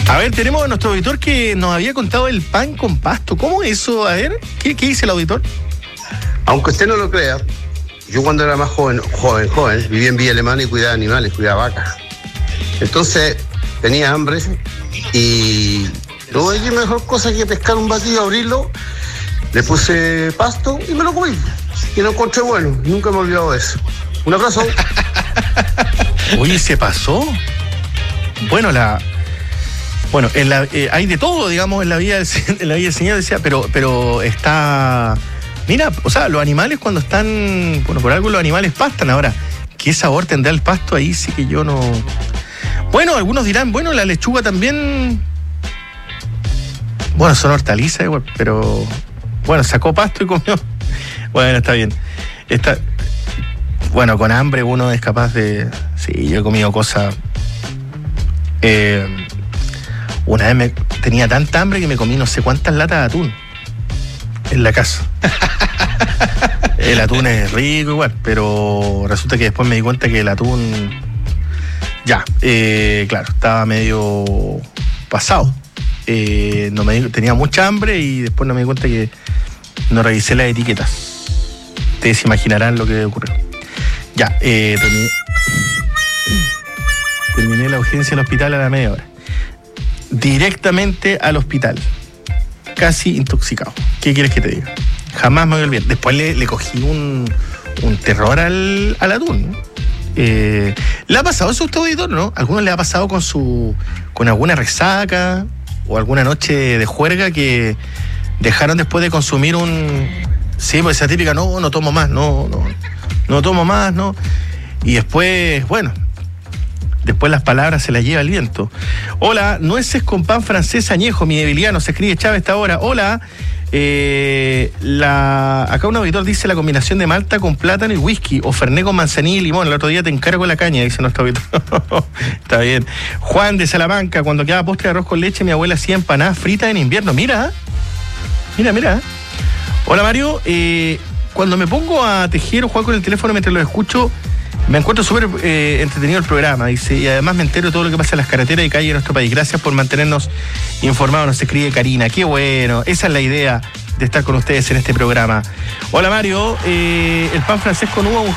A ver, tenemos a nuestro auditor que nos había contado el pan con pasto. ¿Cómo es eso? A ver, ¿qué dice el auditor? Aunque usted no lo crea, yo cuando era más joven, vivía en Villa Alemana y cuidaba animales, cuidaba vacas. Entonces tenía hambre y no hay mejor cosa que pescar un batido, abrirlo, le puse pasto y me lo comí. Y lo encontré bueno, nunca me he olvidado de eso. Un abrazo. Oye, ¿se pasó? Bueno, hay de todo, digamos, en la vida del Señor, decía, pero está... Mira, o sea, los animales cuando están... Bueno, por algo los animales pastan. Ahora, ¿qué sabor tendrá el pasto? Ahí sí que yo no... Bueno, algunos dirán, bueno, la lechuga también... Bueno, son hortalizas igual, pero... Bueno, sacó pasto y comió. Bueno, está bien. Bueno, con hambre uno es capaz de... Sí, yo he comido cosas... Una vez tenía tanta hambre que me comí no sé cuántas latas de atún en la casa. El atún es rico igual, pero resulta que después me di cuenta que el atún... Ya, claro, estaba medio pasado. Tenía mucha hambre y después no me di cuenta que no revisé las etiquetas. Ustedes imaginarán lo que ocurrió. Ya, terminé la urgencia del hospital a la media hora. Directamente al hospital. Casi intoxicado. ¿Qué quieres que te diga? Jamás me voy a olvidar. Después le cogí un terror al atún. ¿Le ha pasado eso a usted, auditor, no? ¿A alguno le ha pasado con alguna resaca o alguna noche de juerga que dejaron después de consumir sí, pues esa típica, no tomo más, no tomo más, no? Y después, bueno, después las palabras se las lleva el viento. Hola, nueces con pan francés añejo, mi debilidad, nos escribe Chávez a esta hora. Hola, acá un auditor dice la combinación de malta con plátano y whisky, o fernet con manzanilla y limón. El otro día te encargo la caña, dice nuestro auditor. Está bien. Juan de Salamanca, cuando quedaba postre de arroz con leche, mi abuela hacía empanadas fritas en invierno. Mira. Hola, Mario. Cuando me pongo a tejer o jugar con el teléfono mientras lo escucho, me encuentro súper entretenido el programa, dice, y además me entero de todo lo que pasa en las carreteras y calles de nuestro país. Gracias por mantenernos informados, nos escribe Karina. Qué bueno, esa es la idea de estar con ustedes en este programa. Hola, Mario, el pan francés con uva